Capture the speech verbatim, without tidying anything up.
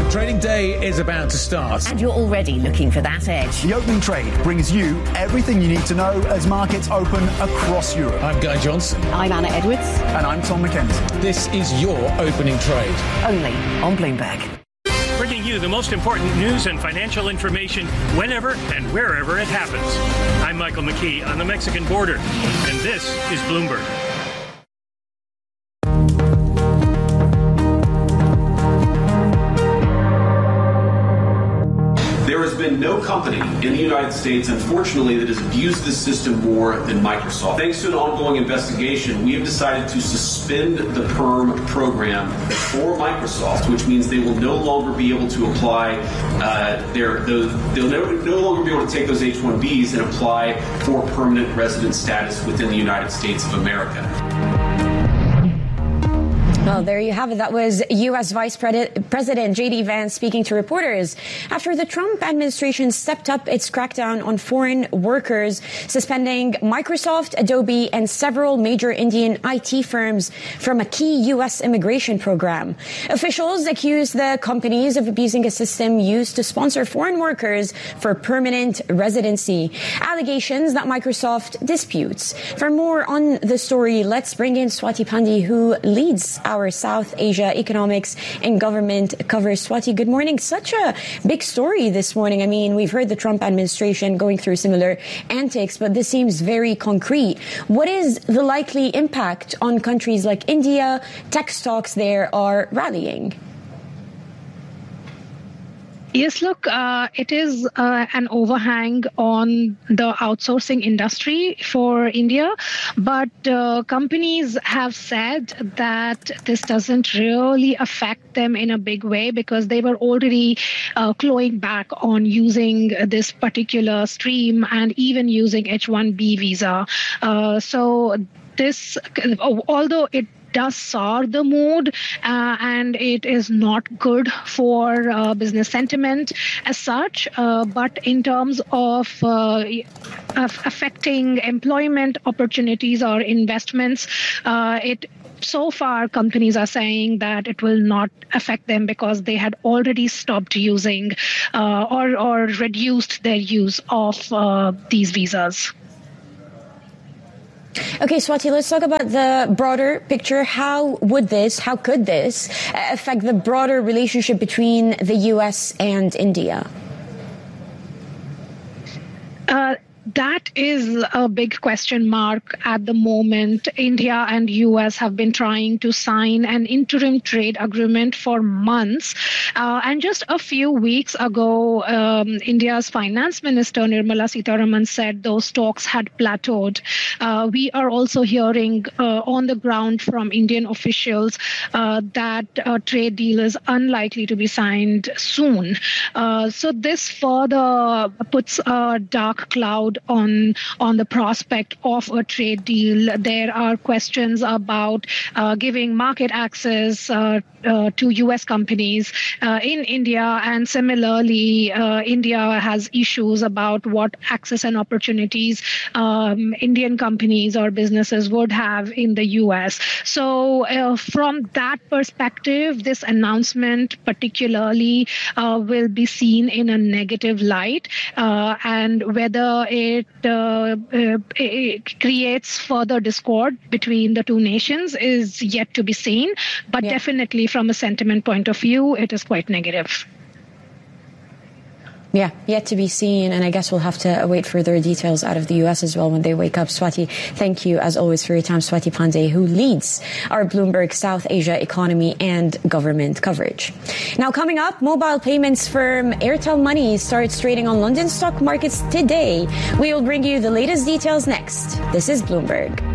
Trading day is about to start. And you're already looking for that edge. The Opening Trade brings you everything you need to know as markets open across Europe. I'm Guy Johnson. I'm Anna Edwards. And I'm Tom McKenzie. This is your Opening Trade. Only on Bloomberg. Bringing you the most important news and financial information whenever and wherever it happens. I'm Michael McKee on the Mexican border, and this is Bloomberg. There has been no company in the United States, unfortunately, that has abused this system more than Microsoft. Thanks to an ongoing investigation, we have decided to suspend the PERM program for Microsoft, which means they will no longer be able to apply uh, their, those, they'll no, no longer be able to take those H one Bs and apply for permanent resident status within the United States of America. Well, there you have it. That was U S Vice President J D Vance speaking to reporters after the Trump administration stepped up its crackdown on foreign workers, suspending Microsoft, Adobe, and several major Indian I T firms from a key U S immigration program. Officials accused the companies of abusing a system used to sponsor foreign workers for permanent residency, allegations that Microsoft disputes. For more on the story, let's bring in Swati Pandey, who leads our South Asia economics and government coverage. Swati, good morning. Such a big story this morning. I mean, we've heard the Trump administration going through similar antics, but this seems very concrete. What is the likely impact on countries like India? Tech stocks there are rallying. Yes, look, uh, it is uh, an overhang on the outsourcing industry for India, but uh, companies have said that this doesn't really affect them in a big way because they were already uh, clawing back on using this particular stream and even using H one B visa. Uh, so this, although it does sour the mood uh, and it is not good for uh, business sentiment as such, uh, but in terms of uh, affecting employment opportunities or investments, uh, it so far, companies are saying that it will not affect them because they had already stopped using uh, or, or reduced their use of uh, these visas. Okay, Swati, let's talk about the broader picture. How would this, how could this affect the broader relationship between the U S and India? Uh, That is a big question mark at the moment. India and U S have been trying to sign an interim trade agreement for months. Uh, and just a few weeks ago, um, India's finance minister, Nirmala Sitharaman, said those talks had plateaued. Uh, we are also hearing uh, on the ground from Indian officials uh, that a trade deal is unlikely to be signed soon. Uh, so this further puts a dark cloud on on the prospect of a trade deal. There are questions about uh, giving market access uh, uh, to U S companies uh, in India, and similarly, uh, India has issues about what access and opportunities um, Indian companies or businesses would have in the U S. So uh, from that perspective, this announcement particularly uh, will be seen in a negative light, uh, and whether it Uh, uh, it creates further discord between the two nations is yet to be seen. But yeah, definitely from a sentiment point of view, it is quite negative. Yeah, yet to be seen, and I guess we'll have to await further details out of the U S as well when they wake up. Swati, thank you as always for your time. Swati Pandey, who leads our Bloomberg South Asia economy and government coverage. Now coming up, mobile payments firm Airtel Money starts trading on London stock markets today. We will bring you the latest details next. This is Bloomberg.